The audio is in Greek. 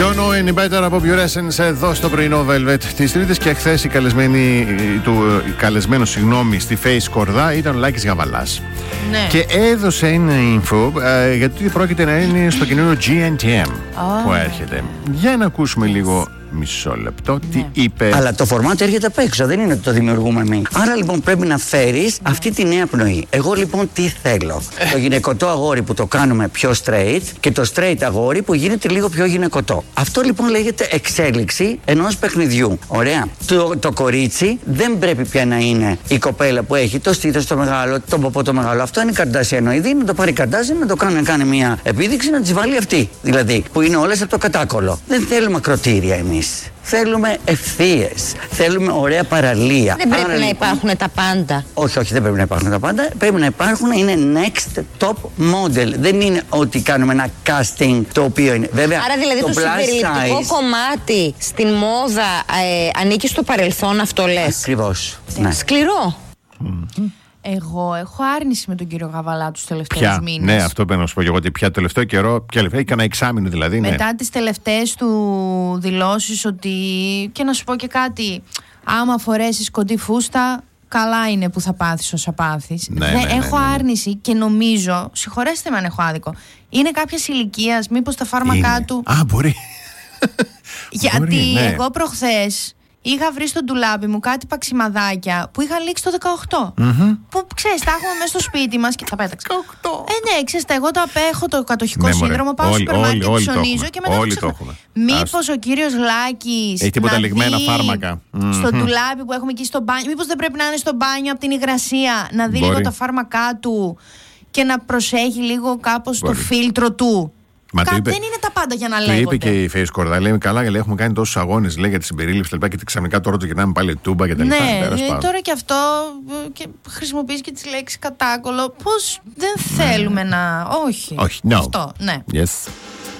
Don't know any better από Pure Essence εδώ στο πρωινό Velvet της Τρίτης. Και χθες η καλεσμένο στη Face Κορδά ήταν ο Λάκης Γαβαλάς. Ναι. Και έδωσε ένα info γιατί πρόκειται να είναι στο καινούριο GNTM που έρχεται. Για να ακούσουμε λίγο. Μισό λεπτό, τι είπε. Αλλά το φορμάτ έρχεται απ' έξω, δεν είναι ότι το δημιουργούμε εμείς. Άρα λοιπόν πρέπει να φέρεις αυτή τη νέα πνοή. Εγώ λοιπόν τι θέλω? Το γυναικωτό αγόρι που το κάνουμε πιο straight και το straight αγόρι που γίνεται λίγο πιο γυναικωτό. Αυτό λοιπόν λέγεται εξέλιξη ενός παιχνιδιού. Ωραία. Το κορίτσι δεν πρέπει πια να είναι η κοπέλα που έχει το στήθος το μεγάλο, το ποπό το μεγάλο. Αυτό είναι καρτασιανοειδή, να το πάρει καρτάσια, να το κάνει, μια επίδειξη, να τη βάλει αυτή. Δηλαδή που είναι όλες από το κατάκολο. Δεν θέλουμε ακροτήρια εμείς. Θέλουμε ευθείες. Θέλουμε ωραία παραλία. Δεν πρέπει να υπάρχουν τα πάντα. Όχι, δεν πρέπει να υπάρχουν τα πάντα. Πρέπει να υπάρχουν, είναι next top model. Δεν είναι ότι κάνουμε ένα casting το οποίο είναι. Βέβαια, άρα δηλαδή το συμπεριληπτικό κομμάτι στην μόδα ανήκει στο παρελθόν, αυτό λες? Ακριβώς. Ναι. Σκληρό. Εγώ έχω άρνηση με τον κύριο Γαβαλά τους τελευταίους μήνες. Ναι, αυτό πρέπει να σου πω και εγώ. Ότι πια τελευταίο καιρό, έκανα εξάμηνο δηλαδή. Μετά τις τελευταίες του δηλώσεις ότι. Και να σου πω και κάτι. Άμα φορέσεις κοντή φούστα, καλά είναι που θα πάθεις όσα πάθεις. Έχω άρνηση και νομίζω, συγχωρέστε με αν έχω άδικο, είναι κάποιας ηλικίας, μήπως τα φάρμακά του. Α, μπορεί. Γιατί εγώ προχθές είχα βρει στο ντουλάπι μου κάτι παξιμαδάκια που είχαν λήξει το 18. Που ξέρεις, τα έχουμε μέσα στο σπίτι μας και τα πέταξα. 18. Ναι, ξέρεις, εγώ το απέχω το κατοχικό σύνδρομο. Πάω στο σούπερ μάρκετ και ψωνίζω και μετά όλοι το έχουμε. Μήπως ο κύριος Λάκης έχει τίποτα λιγμένα φάρμακα στο ντουλάπι που έχουμε εκεί στο μπάνιο? Μήπως δεν πρέπει να είναι στο μπάνιο από την υγρασία, να δει λίγο τα φάρμακά του και να προσέχει λίγο κάπως το φίλτρο του? Δεν είναι τα πάντα για να λέγονται. Το είπε και η Face Κορδά. Λέει καλά, γιατί έχουμε κάνει τόσους αγώνες για τη συμπερίληψη και ξαφνικά τώρα το γυρνάμε πάλι τούμπα και τα λοιπά. Ναι, τώρα και αυτό. Και χρησιμοποιείς και τη λέξη κατάκολο. Πώς δεν θέλουμε να. Όχι. No. Αυτό, ναι. Yes.